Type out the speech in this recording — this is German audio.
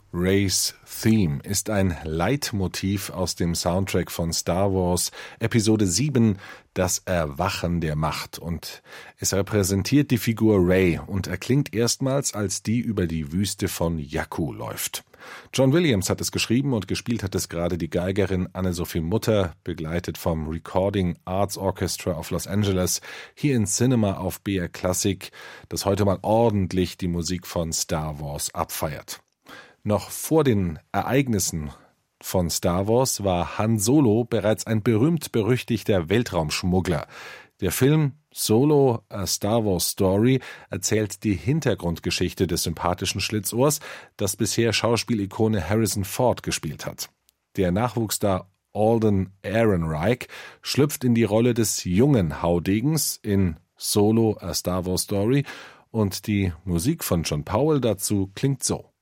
Rey's Theme ist ein Leitmotiv aus dem Soundtrack von Star Wars Episode 7, das Erwachen der Macht, und es repräsentiert die Figur Rey und erklingt erstmals, als die über die Wüste von Jakku läuft. John Williams hat es geschrieben und gespielt hat es gerade die Geigerin Anne-Sophie Mutter, begleitet vom Recording Arts Orchestra of Los Angeles, hier in Cinema auf BR Classic, das heute mal ordentlich die Musik von Star Wars abfeiert. Noch vor den Ereignissen von Star Wars war Han Solo bereits ein berühmt-berüchtigter Weltraumschmuggler. Der Film Solo, A Star Wars Story erzählt die Hintergrundgeschichte des sympathischen Schlitzohrs, das bisher Schauspielikone Harrison Ford gespielt hat. Der Nachwuchsstar Alden Ehrenreich schlüpft in die Rolle des jungen Haudegens in Solo, A Star Wars Story, und die Musik von John Powell dazu klingt so.